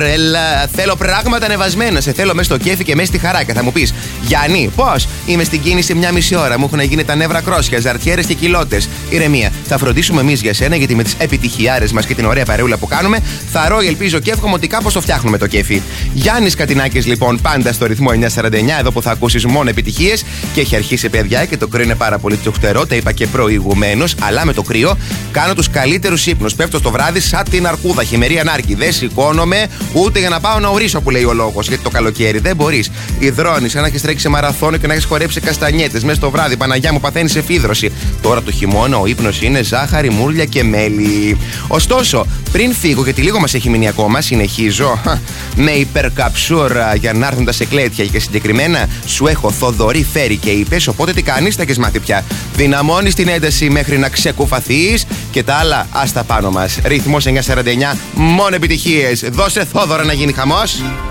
Θέλω πράγματα ανεβασμένα. Σε θέλω μέσα στο κέφι και μέσα στη χαρά. Και θα μου πεις, Γιάννη, πώς? Είμαι στην κίνηση μια μισή ώρα. Μου έχουν γίνει τα νεύρα κρόσια, ζαρτιέρες και κοιλώτες. Ηρεμία. Θα φροντίσουμε εμείς για σένα, γιατί με τις επιτυχιάρες μας και την ωραία παρεούλα που κάνουμε, θα ρω, ελπίζω και εύχομαι ότι κάπως το φτιάχνουμε το κέφι. Γιάννης Κατινάκης, λοιπόν, πάντα στο ρυθμό 949, εδώ που θα ακούσεις μόνο επιτυχίες. Και έχει αρχίσει, παιδιά, και το κρύο είναι πάρα πολύ τσουχτερό. Τα είπα και προηγουμένως. Αλλά με το κρύο κάνω τους καλύτερους ύπνους. Πέφτω στο βράδυ σαν την αρκούδα, χειμερή ανάρκη. Δεν σηκώνομαι ούτε για να πάω να ορίσω, που λέει ο λόγος. Γιατί το καλοκαίρι δεν μπορείς. Υδρώνεις, σαν να έχεις τρέξει σε μαραθώνιο και να έχεις χορέψει καστανιέτες. Μέσα στο βράδυ, Παναγιά μου, παθαίνεις εφίδρωση. Τώρα το χειμώνα ο ύπνος είναι ζάχαρη, μούρλια και μέλι. Ωστόσο, πριν φύγω, γιατί λίγο μας έχει μείνει ακόμα, συνεχίζω με υπερκαψούρα για να έρθουν τα σεκλέτια. Και συγκεκριμένα σου έχω Θοδωρή, Φέρη και είπες. Οπότε τι κάνεις, τα έχεις μάθει πια. Δυναμώνεις την ένταση μέχρι να ξεκουφαθείς και τα άλλα ας τα πάνω μας. Ρυθμός 949, μόνο επιτυχίες. Δώσε Θόδωρα να γίνει χαμός.